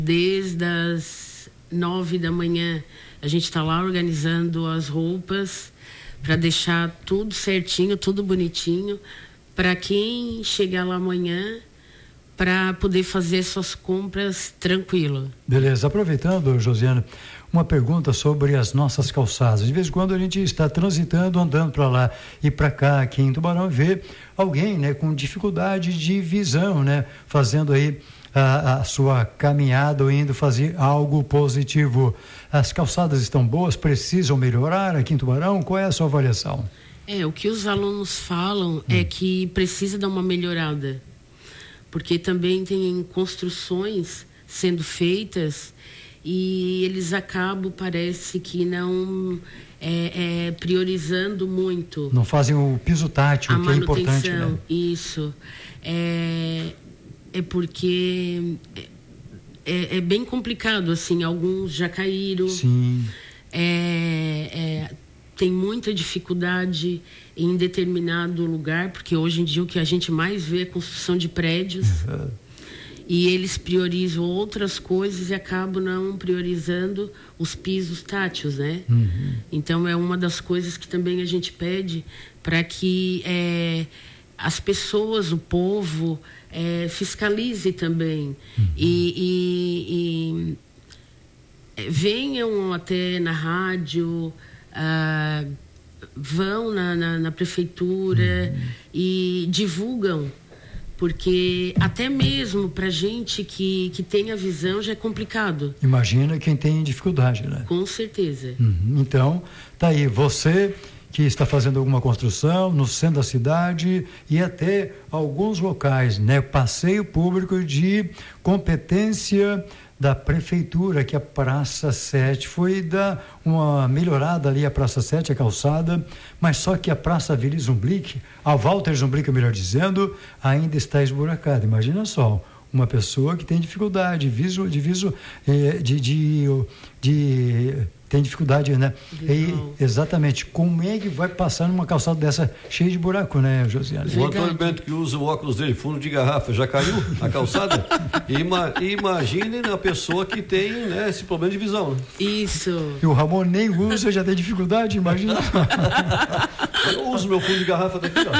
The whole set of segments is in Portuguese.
Desde as 9 da manhã, a gente está lá organizando as roupas para deixar tudo certinho, tudo bonitinho, para quem chegar lá amanhã, para poder fazer suas compras tranquilo. Beleza. Aproveitando, Josiana, uma pergunta sobre as nossas calçadas. De vez em quando a gente está transitando, andando para lá e para cá, aqui em Tubarão, e vê alguém, né, com dificuldade de visão, né, fazendo aí a sua caminhada ou indo fazer algo positivo. As calçadas estão boas? Precisam melhorar aqui em Tubarão? Qual é a sua avaliação? O que os alunos falam é que precisa dar uma melhorada, porque também tem construções sendo feitas e eles acabam, parece que não priorizando muito. Não fazem o piso tátil, que é importante, né? Isso. Porque é bem complicado, assim, alguns já caíram. Sim. Tem muita dificuldade em determinado lugar, porque hoje em dia o que a gente mais vê é construção de prédios. Uhum. E eles priorizam outras coisas e acabam não priorizando os pisos táteis, né? Uhum. Então é uma das coisas que também a gente pede para que as pessoas, o povo, fiscalize também. Uhum. E venham até na rádio, vão na prefeitura e divulgam. Porque até mesmo para gente que tem a visão já é complicado. Imagina quem tem dificuldade, né? Com certeza. Então, tá aí, você que está fazendo alguma construção no centro da cidade e até alguns locais, né? Passeio público de competência da prefeitura, que a Praça 7 foi dar uma melhorada ali, a Praça 7, a calçada, mas só que a Praça Willy Zumblick, a Walter Zumblick, melhor dizendo, ainda está esburacada. Imagina só, uma pessoa que tem dificuldade, tem dificuldade, né? E, exatamente. Como é que vai passar numa calçada dessa cheia de buraco, né, Josiane? O Antônio Bento, que usa o óculos dele, fundo de garrafa, já caiu a calçada? Imaginem a pessoa que tem, né, esse problema de visão. Né? Isso. E o Ramon nem usa, já tem dificuldade, imagina. Eu uso meu fundo de garrafa daqui, ó.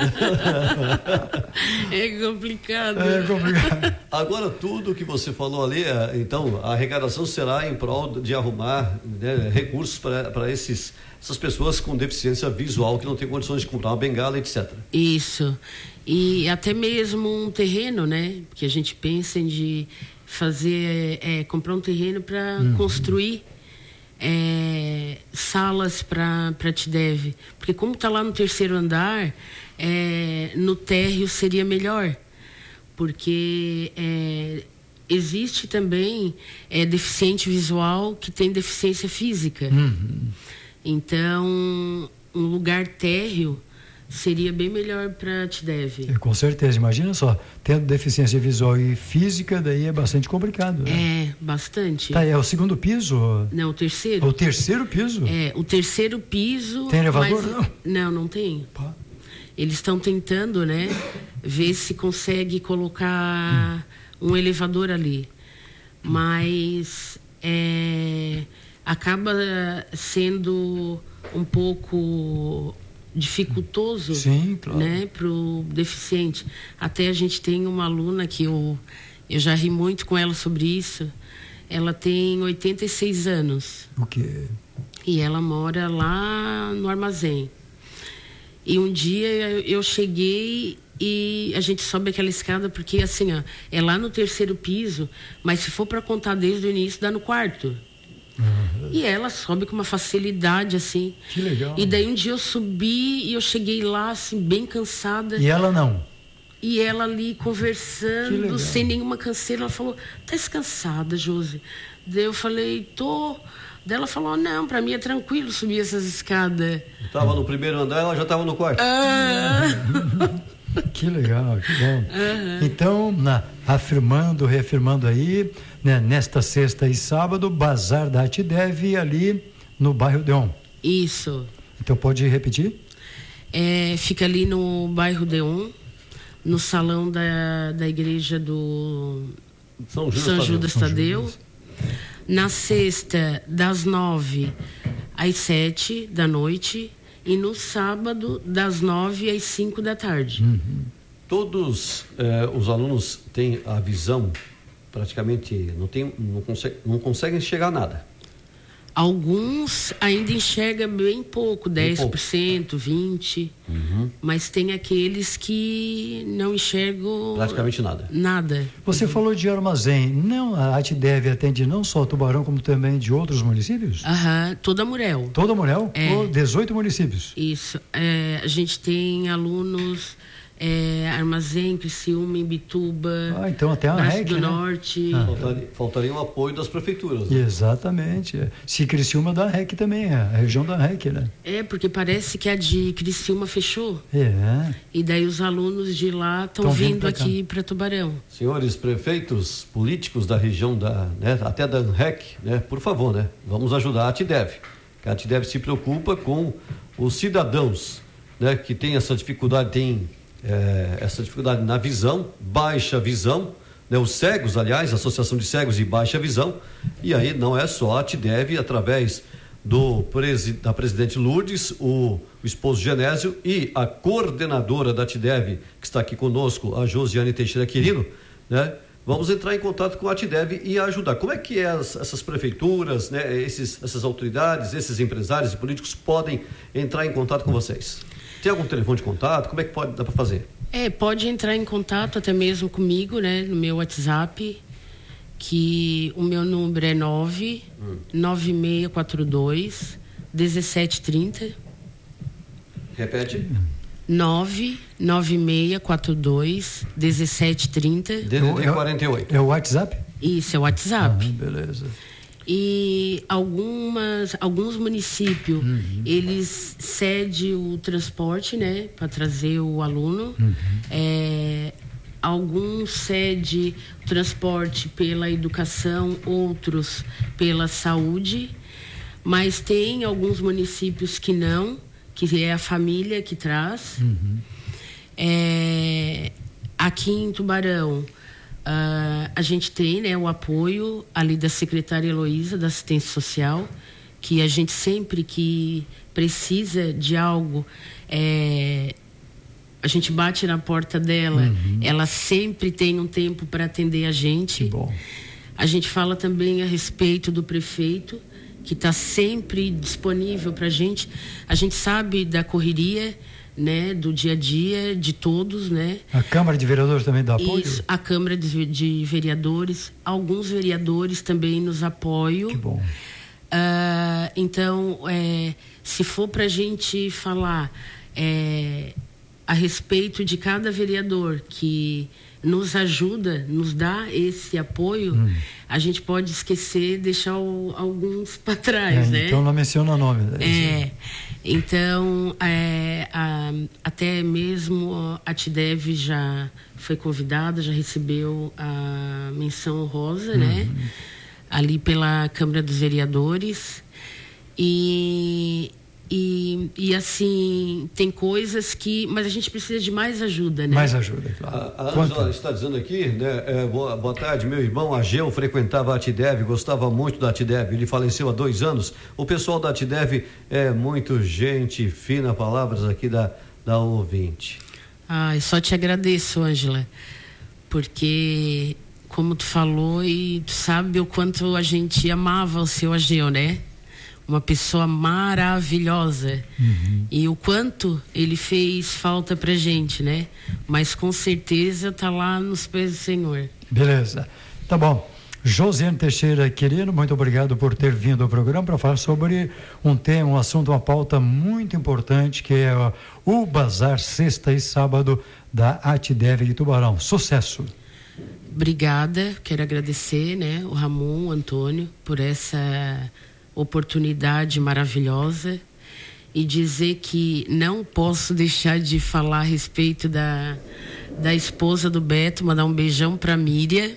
É complicado. Agora, tudo que você falou ali, então, a arrecadação será em prol de arrumar, né, recursos para essas pessoas com deficiência visual que não têm condições de comprar uma bengala, etc. Isso. E até mesmo um terreno, né? Porque a gente pensa em fazer, comprar um terreno para construir salas para TDEV. Porque como está lá no terceiro andar, no térreo seria melhor. Porque existe também deficiente visual que tem deficiência física. Então, um lugar térreo seria bem melhor para a TDEV. Com certeza, imagina só, tendo deficiência visual e física, daí é bastante complicado. Né? Bastante. Tá, é o segundo piso? Não, o terceiro. É o terceiro piso? O terceiro piso. Tem elevador? Não tem. Pá. Eles estão tentando, né, ver se consegue colocar um elevador ali. Mas acaba sendo um pouco dificultoso, sim, claro, né, para o deficiente. Até a gente tem uma aluna que eu já ri muito com ela sobre isso. Ela tem 86 anos. O quê? E ela mora lá no armazém. E um dia eu cheguei e a gente sobe aquela escada porque, assim, ó, é lá no terceiro piso, mas se for para contar desde o início, dá no quarto. E ela sobe com uma facilidade, assim. Que legal. E daí um dia eu subi e eu cheguei lá, assim, bem cansada. E ela não? E ela ali conversando, sem nenhuma canseira. Ela falou, tá descansada, Josi? Daí eu falei, tô. Daí ela falou, não, pra mim é tranquilo subir essas escadas. Estava no primeiro andar, ela já estava no quarto. Que legal, que bom. Então, reafirmando aí, né, nesta sexta e sábado, Bazar da TDEV ali no bairro Deon. Isso. Então pode repetir? Fica ali no bairro Deon, no salão da igreja do São Judas Tadeu. Na sexta, das 9 às 7 da noite. E no sábado, das 9 às 5 da tarde. Todos os alunos têm a visão, praticamente não conseguem enxergar nada. Alguns ainda enxergam bem pouco, 10%, 20%. Mas tem aqueles que não enxergam praticamente nada. Você falou de armazém. Não, a ATDEV atende não só Tubarão, como também de outros municípios? Toda Murel. Toda Murel? 18 municípios. Isso. A gente tem alunos... Armazém, Criciúma, Imbituba, então até a Braço REC, do né? Norte. Faltaria o apoio das prefeituras. Né? Exatamente. Se Criciúma da REC também, a região da REC, né? Porque parece que a de Criciúma fechou. E daí os alunos de lá estão vindo aqui para Tubarão. Senhores prefeitos, políticos da região, até da REC, né? Por favor, né? Vamos ajudar a ATDEV. A ATDEV se preocupa com os cidadãos, né? Que tem essa dificuldade, essa dificuldade na visão, baixa visão, né? Os cegos, aliás, a Associação de Cegos e Baixa Visão, e aí não é só a ATDEV, através da presidente Lourdes, o esposo Genésio e a coordenadora da ATDEV, que está aqui conosco, a Josiane Teixeira Quirino, né? Vamos entrar em contato com a ATDEV e ajudar. Como é que essas prefeituras, né? Essas autoridades, esses empresários e políticos podem entrar em contato com vocês? Tem algum telefone de contato? Como é que dá para fazer? Pode entrar em contato até mesmo comigo, né? No meu WhatsApp, que o meu número é 9642 1730. Repete. 99642 1730. DDD 48. É o WhatsApp? Isso, é o WhatsApp. Beleza. E alguns municípios, eles cedem o transporte, né, para trazer o aluno. Alguns cedem o transporte pela educação, outros pela saúde. Mas tem alguns municípios que não, que é a família que traz. Aqui em Tubarão, a gente tem, né, o apoio ali da secretária Heloísa, da assistência social, que a gente sempre que precisa de algo, a gente bate na porta dela, ela sempre tem um tempo para atender a gente. Que bom. A gente fala também a respeito do prefeito, que está sempre disponível para a gente sabe da correria, né, do dia a dia de todos, né? A Câmara de Vereadores também dá apoio? Isso, a Câmara de Vereadores, alguns vereadores também nos apoiam. Que bom. Então, se for para a gente falar a respeito de cada vereador que nos ajuda, nos dá esse apoio, a gente pode esquecer, deixar alguns para trás, né? Então não menciona o nome. Então, até mesmo a ATDEV já foi convidada, já recebeu a menção honrosa, né? Ali pela Câmara dos Vereadores. E assim, tem coisas mas a gente precisa de mais ajuda, né? Mais ajuda, claro. A Ângela está dizendo aqui, né? Boa tarde, meu irmão Ageu frequentava a ATDEV, gostava muito da ATDEV, ele faleceu há 2 anos. O pessoal da ATDEV é muito gente fina, palavras aqui da ouvinte. Eu só te agradeço, Ângela, porque como tu falou e tu sabe o quanto a gente amava o seu Ageu, né? Uma pessoa maravilhosa. E o quanto ele fez falta pra gente, né? Mas com certeza tá lá nos pés do Senhor. Beleza. Tá bom. Josiane Teixeira Quirino, muito obrigado por ter vindo ao programa para falar sobre um tema, um assunto, uma pauta muito importante, que é o Bazar sexta e sábado da ATDEV de Tubarão. Sucesso. Obrigada. Quero agradecer, né, o Ramon, o Antônio, por essa oportunidade maravilhosa e dizer que não posso deixar de falar a respeito da esposa do Beto, mandar um beijão para Miriam,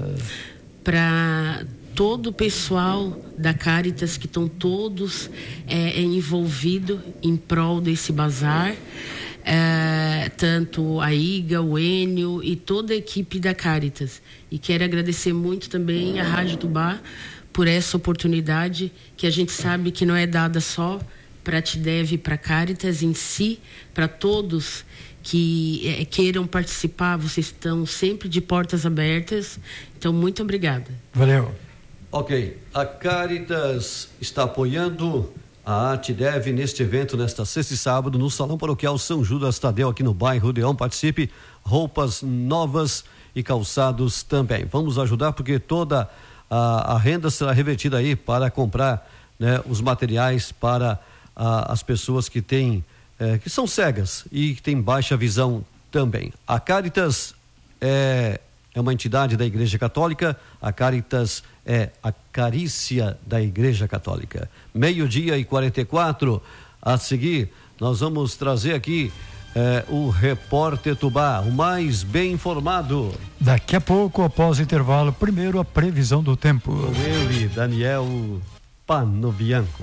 para todo o pessoal da Caritas que estão todos envolvidos em prol desse bazar. tanto a Iga, o Enio e toda a equipe da Caritas. E quero agradecer muito também à Rádio Tubá por essa oportunidade, que a gente sabe que não é dada só para a TIDEV e para a Caritas em si, para todos que queiram participar. Vocês estão sempre de portas abertas. Então, muito obrigada. Valeu. Ok, a Caritas está apoiando a TIDEV neste evento, nesta sexta e sábado, no Salão Paroquial São Judas Tadeu, aqui no bairro Odeon. Participe, roupas novas e calçados também. Vamos ajudar, porque toda a renda será revertida aí para comprar, né, os materiais para as pessoas que têm, que são cegas e que têm baixa visão também. A Caritas é uma entidade da Igreja Católica. A Caritas é a carícia da Igreja Católica. 12:44. A seguir, nós vamos trazer aqui o Repórter Tubá, o mais bem informado. Daqui a pouco, após o intervalo, primeiro a previsão do tempo. Com ele, Daniel Panobianco.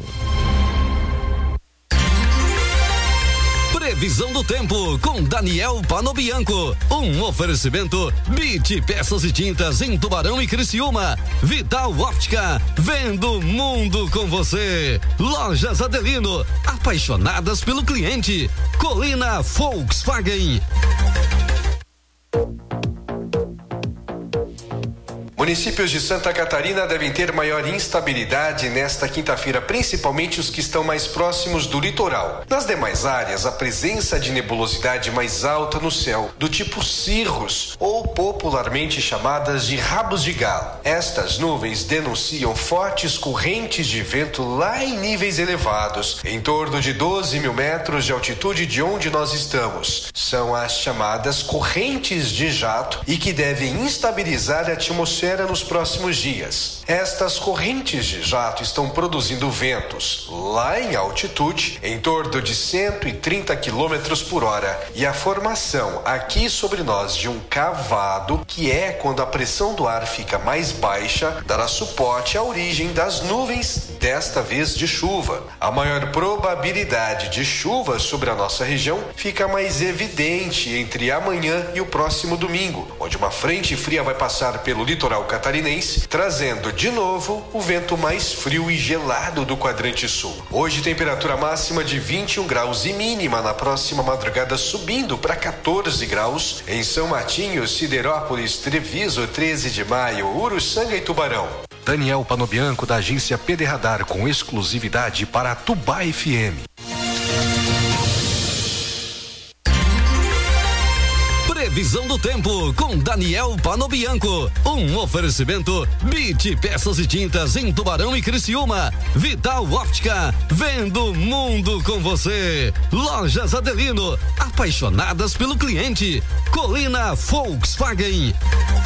Previsão do tempo com Daniel Panobianco. Um oferecimento BIT Peças e Tintas em Tubarão e Criciúma. Vital Óptica, vendo o mundo com você. Lojas Adelino, apaixonadas pelo cliente. Colina Volkswagen. Municípios de Santa Catarina devem ter maior instabilidade nesta quinta-feira, principalmente os que estão mais próximos do litoral. Nas demais áreas, a presença de nebulosidade mais alta no céu, do tipo cirros, ou popularmente chamadas de rabos de galo. Estas nuvens denunciam fortes correntes de vento lá em níveis elevados, em torno de 12 mil metros de altitude de onde nós estamos. São as chamadas correntes de jato e que devem instabilizar a atmosfera nos próximos dias. Estas correntes de jato estão produzindo ventos lá em altitude em torno de 130 km por hora, e a formação aqui sobre nós de um cavado, que é quando a pressão do ar fica mais baixa, dará suporte à origem das nuvens, desta vez de chuva. A maior probabilidade de chuva sobre a nossa região fica mais evidente entre amanhã e o próximo domingo, onde uma frente fria vai passar pelo litoral catarinense, trazendo de novo o vento mais frio e gelado do quadrante sul. Hoje, temperatura máxima de 21 graus e mínima na próxima madrugada subindo para 14 graus em São Martinho, Siderópolis, Treviso, 13 de Maio, Uruçanga e Tubarão. Daniel Panobianco, da agência PD Radar, com exclusividade para a Tubá FM. Previsão do tempo com Daniel Panobianco. Um oferecimento BIT Peças e Tintas em Tubarão e Criciúma. Vital Óptica, vendo o mundo com você. Lojas Adelino, apaixonadas pelo cliente. Colina Volkswagen.